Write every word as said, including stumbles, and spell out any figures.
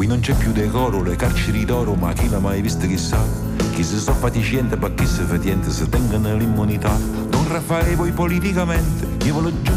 Qui non c'è più decoro, le carceri d'oro, ma chi l'ha mai visto chissà? Chi si so fatiscente, ma chi si fatiente, se tengono l'immunità. Don Raffaele, voi politicamente, io ve lo giuro,